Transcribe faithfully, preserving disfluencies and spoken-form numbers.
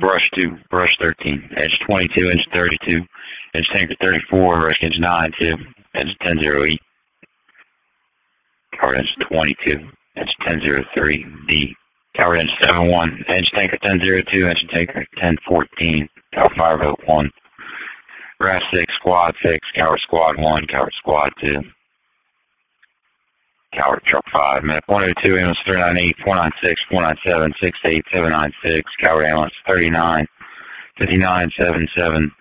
Brush two, brush thirteen, edge twenty-two, edge thirty-two, edge tanker thirty-four, rush edge nine two, edge ten zero eight, coward edge twenty-two, edge ten zero three, D, coward edge seven one, edge tanker ten zero two, edge tanker ten fourteen, coward five oh one, R A S six, squad six, coward squad one, coward squad two, coward truck five, map one oh two, ambulance three nine eight, four nine six, four nine seven, six eight, seven nine six, coward ambulance thirty-nine, fifty-nine, seven seven,